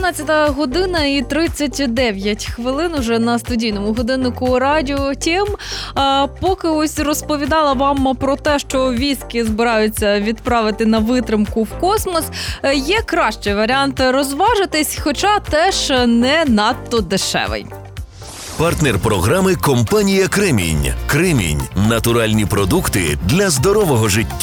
11 година і 39 хвилин уже на студійному годиннику Радіо Тім. Поки ось розповідала вам про те, що військи збираються відправити на витримку в космос, є кращий варіант розважитись, хоча теж не надто дешевий. Партнер програми – компанія «Кремінь». «Кремінь» – натуральні продукти для здорового життя.